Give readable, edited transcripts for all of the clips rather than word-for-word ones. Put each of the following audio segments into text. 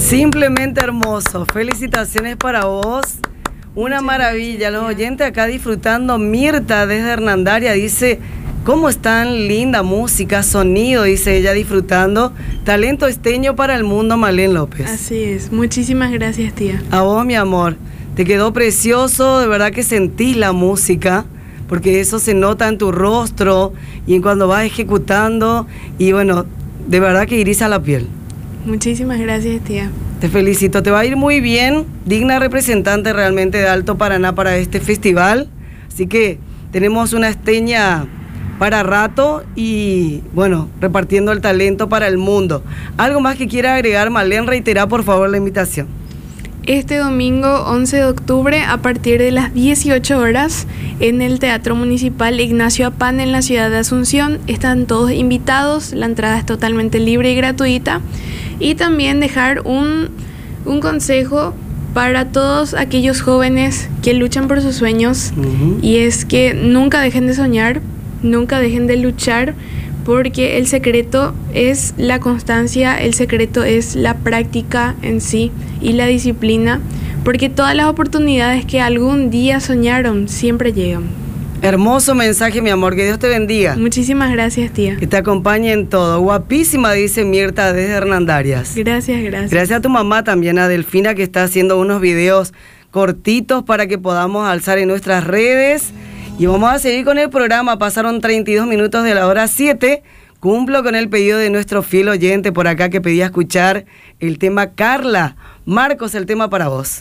Simplemente hermoso. Felicitaciones para vos. Una maravilla. Los oyentes acá disfrutando. Mirta desde Hernandaria dice: ¿cómo están? Linda música, sonido, dice ella, disfrutando. Talento esteño para el mundo, Marlene López. Así es. Muchísimas gracias, tía. A vos, mi amor. Te quedó precioso. De verdad que sentís la música, porque eso se nota en tu rostro y en cuando vas ejecutando. Y bueno, de verdad que eriza la piel. Muchísimas gracias, tía. Te felicito, te va a ir muy bien, digna representante realmente de Alto Paraná para este festival, así que tenemos una esteña para rato y bueno, repartiendo el talento para el mundo. ¿Algo más que quiera agregar, Marlene? Reitera por favor la invitación. Este domingo 11 de octubre a partir de las 18 horas en el Teatro Municipal Ignacio Apán en la ciudad de Asunción. Están todos invitados, la entrada es totalmente libre y gratuita. Y también dejar un consejo para todos aquellos jóvenes que luchan por sus sueños, y es que nunca dejen de soñar, nunca dejen de luchar, porque el secreto es la constancia, el secreto es la práctica en sí y la disciplina, porque todas las oportunidades que algún día soñaron siempre llegan. Hermoso mensaje, mi amor, que Dios te bendiga. Muchísimas gracias, tía. Que te acompañe en todo. Guapísima, dice Mirta desde Hernandarias. Gracias, gracias. Gracias a tu mamá también, a Delfina, que está haciendo unos videos cortitos para que podamos alzar en nuestras redes. Y vamos a seguir con el programa. Pasaron 32 minutos de la hora 7. Cumplo con el pedido de nuestro fiel oyente por acá que pedía escuchar el tema Carla. Marcos, el tema para vos.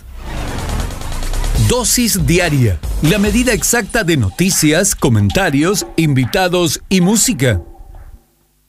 Dosis diaria, la medida exacta de noticias, comentarios, invitados y música.